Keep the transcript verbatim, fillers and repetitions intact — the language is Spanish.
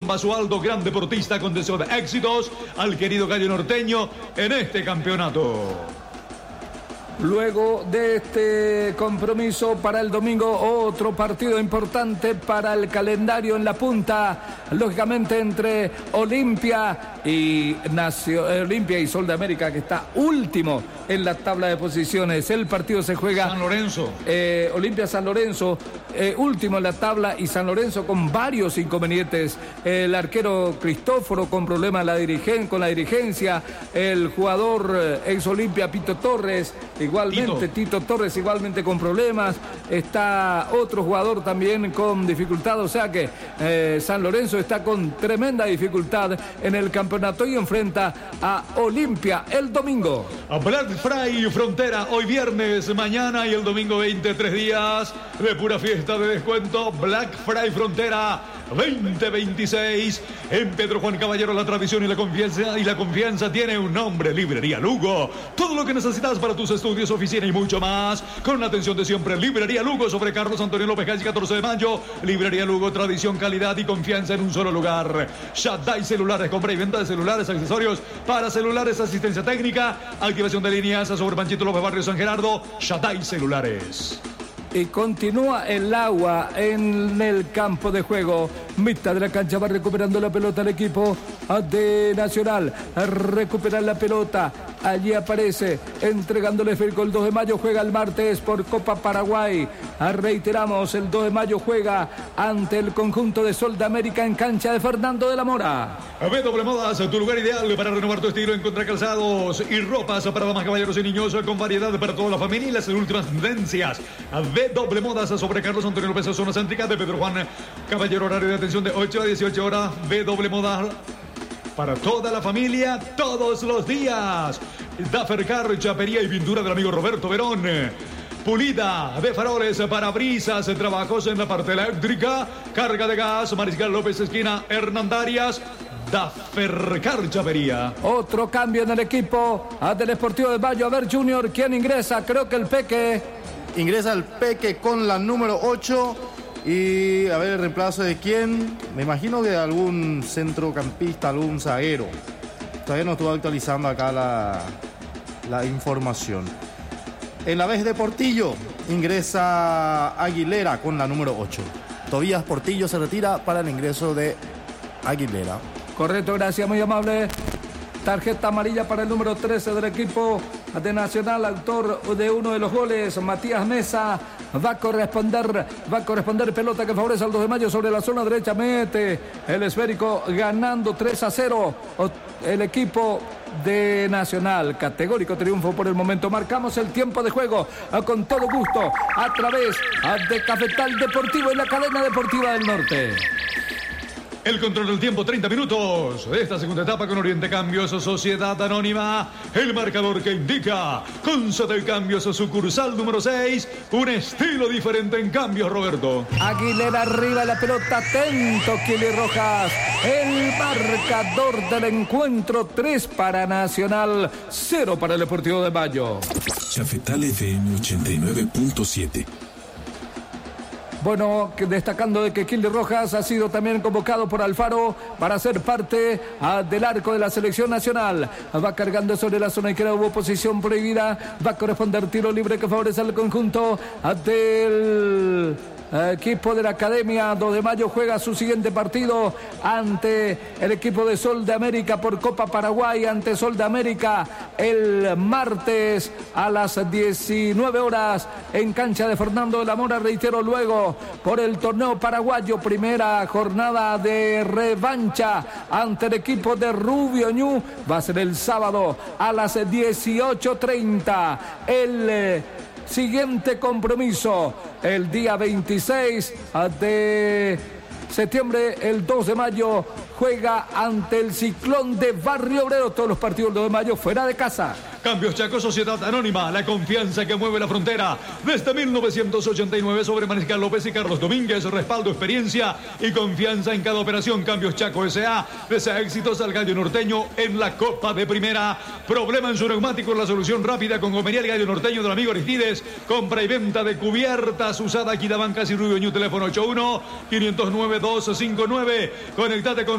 Basualdo, gran deportista con deseo de éxitos, al querido Gallo Norteño en este campeonato. Luego de este compromiso para el domingo, otro partido importante para el calendario en la punta, lógicamente entre Olimpia y Nacio, Olimpia y Sol de América, que está último en la tabla de posiciones. El partido se juega San Lorenzo. Eh, Olimpia San Lorenzo, eh, último en la tabla, y San Lorenzo con varios inconvenientes. El arquero Cristóforo con problemas la dirigen, con la dirigencia, el jugador eh, ex Olimpia Pito Torres, igualmente Tito. Tito Torres igualmente con problemas, está otro jugador también con dificultad, o sea que eh, San Lorenzo está con tremenda dificultad en el campeonato y enfrenta a Olimpia el domingo. A Black Friday Frontera, hoy viernes, mañana y el domingo veintitrés días de pura fiesta de descuento. Black Friday Frontera veinte veintiséis en Pedro Juan Caballero. La tradición y la confianza y la confianza tiene un nombre: Librería Lugo. Todo lo que necesitas para tus estudios, oficina y mucho más, con la atención de siempre. Librería Lugo, sobre Carlos Antonio López Calle catorce de mayo. Librería Lugo, tradición, calidad y confianza en un solo lugar. Shaddai Celulares, compra y venta de celulares, accesorios para celulares, asistencia técnica, activación de líneas, sobre Panchito López, barrio San Gerardo. Shaddai Celulares. Y continúa el agua en el campo de juego. Mitad de la cancha va recuperando la pelota el equipo de Nacional. A recuperar la pelota. Allí aparece entregándole esférico. El dos de mayo juega el martes por Copa Paraguay. A reiteramos, el dos de mayo juega ante el conjunto de Sol de América en cancha de Fernando de la Mora. B W Modas, tu lugar ideal para renovar tu estilo. Encontrar calzados y ropas para damas, caballeros y niños con variedad para toda la familia y las últimas tendencias. B W Modas, sobre Carlos Antonio López, zona céntrica de Pedro Juan Caballero, horario de atención de ocho a dieciocho horas. B W Modas para toda la familia, todos los días. Dafercar, chapería y pintura del amigo Roberto Verón. Pulida de faroles, parabrisas, trabajos en la parte eléctrica, carga de gas, Mariscal López, esquina Hernandarias. Dafercar Chapería. Otro cambio en el equipo del Sportivo de Mayo. A ver, Junior, ¿quién ingresa? Creo que el Peque. Ingresa el Peque con la número ocho. Y a ver, el reemplazo de quién. Me imagino que de algún centrocampista, algún zaguero. Todavía no estuve actualizando acá la, la información. En la vez de Portillo ingresa Aguilera con la número ocho. Tobías Portillo se retira para el ingreso de Aguilera. Correcto, gracias, muy amable. Tarjeta amarilla para el número trece del equipo de Nacional, autor de uno de los goles, Matías Mesa. Va a corresponder, va a corresponder pelota que favorece al dos de mayo sobre la zona derecha. Mete el esférico, ganando tres a cero el equipo de Nacional. Categórico triunfo por el momento. Marcamos el tiempo de juego con todo gusto a través de Cafetal Deportivo y la cadena deportiva del norte. El control del tiempo, treinta minutos de esta segunda etapa con Oriente Cambios, Sociedad Anónima. El marcador que indica con Sotel Cambios, sucursal número seis. Un estilo diferente en cambios, Roberto. Aguilera arriba de la pelota, atento Kili Rojas. El marcador del encuentro, tres para Nacional, cero para el Deportivo de Mayo. Cafetal F M ochenta y nueve punto siete. Bueno, destacando de que Kili Rojas ha sido también convocado por Alfaro para ser parte ah, del arco de la selección nacional. Va cargando sobre la zona izquierda, hubo posición prohibida. Va a corresponder tiro libre que favorece al conjunto ah, del equipo de la Academia. dos de mayo juega su siguiente partido ante el equipo de Sol de América por Copa Paraguay, ante Sol de América el martes a las diecinueve horas en cancha de Fernando de la Mora. Reitero, luego por el torneo paraguayo, primera jornada de revancha ante el equipo de Rubio Ñu. Va a ser el sábado a las dieciocho treinta. El eh, siguiente compromiso, el día veintiséis de septiembre, el dos de mayo, juega ante el Ciclón de Barrio Obrero. Todos los partidos del dos de mayo fuera de casa. Cambios Chaco, Sociedad Anónima, la confianza que mueve la frontera. Desde mil novecientos ochenta y nueve sobre Mariscal López y Carlos Domínguez, respaldo, experiencia y confianza en cada operación. Cambios Chaco S A, desea éxitos al Gallo Norteño en la Copa de Primera. Problema en su neumático, la solución rápida con Gomería el Gallo Norteño del amigo Aristides. Compra y venta de cubiertas usada, Quidabancas y Rubio Ñu, teléfono ocho uno, cinco cero nueve, dos cinco nueve. Conectate con